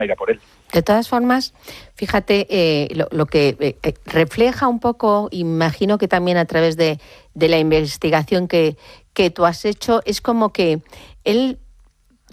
a ir a por él. De todas formas, fíjate, lo que refleja un poco, imagino que también a través de la investigación que tú has hecho, es como que él